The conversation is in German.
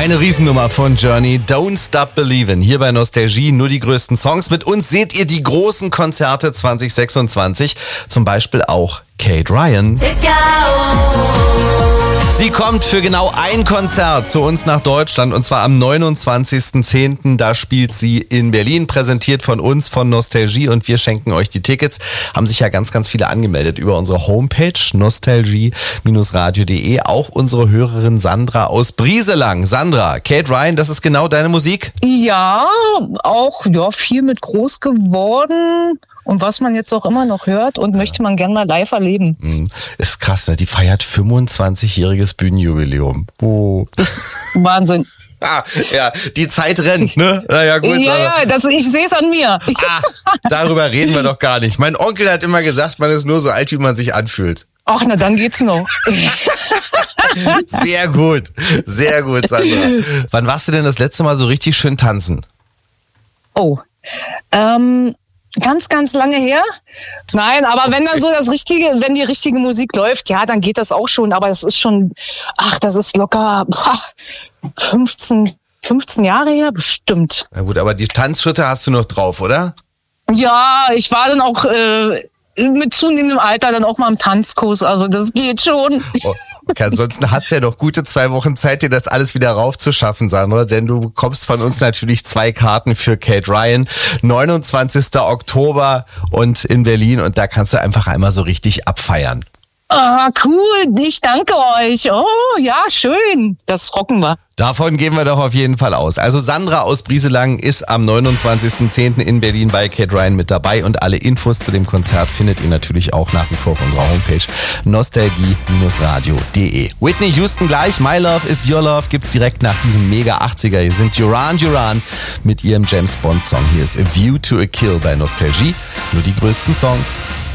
Eine Riesennummer von Journey, Don't Stop Believin'. Hier bei Nostalgie nur die größten Songs. Mit uns seht ihr die großen Konzerte 2026. Zum Beispiel auch Kate Ryan. Sie kommt für genau ein Konzert zu uns nach Deutschland und zwar am 29.10. Da spielt sie in Berlin, präsentiert von uns, von Nostalgie und wir schenken euch die Tickets. Haben sich ja ganz, ganz viele angemeldet über unsere Homepage nostalgie-radio.de. Auch unsere Hörerin Sandra aus Brieselang. Sandra, Kate Ryan, das ist genau deine Musik? Ja, auch viel mit groß geworden. Und was man jetzt auch immer noch hört und möchte man gerne mal live erleben. Ist krass, ne? Die feiert 25-jähriges Bühnenjubiläum. Oh. Ist Wahnsinn. Ja, die Zeit rennt, ne? Naja, gut. Ich sehe es an mir. Darüber reden wir doch gar nicht. Mein Onkel hat immer gesagt, man ist nur so alt, wie man sich anfühlt. Ach, na dann geht's noch. Sehr gut, Sandra. Wann warst du denn das letzte Mal so richtig schön tanzen? Oh, ganz, ganz lange her. Nein, aber wenn dann so wenn die richtige Musik läuft, ja, dann geht das auch schon. Aber das ist schon, das ist locker 15 Jahre her, bestimmt. Na gut, aber die Tanzschritte hast du noch drauf, oder? Ja, ich war dann auch mit zunehmendem Alter dann auch mal im Tanzkurs. Also das geht schon. Okay, ansonsten hast du ja noch gute 2 Wochen Zeit, dir das alles wieder raufzuschaffen, Sandra, denn du bekommst von uns natürlich 2 Karten für Kate Ryan, 29. Oktober und in Berlin und da kannst du einfach einmal so richtig abfeiern. Ah, cool, ich danke euch. Oh, ja, schön, das rocken wir. Davon gehen wir doch auf jeden Fall aus. Also Sandra aus Brieselang ist am 29.10. in Berlin bei Kate Ryan mit dabei und alle Infos zu dem Konzert findet ihr natürlich auch nach wie vor auf unserer Homepage nostalgie-radio.de. Whitney Houston gleich, My Love is Your Love gibt's direkt nach diesem mega 80er. Hier sind Duran Duran mit ihrem James Bond Song. Hier ist A View to a Kill bei Nostalgie. Nur die größten Songs.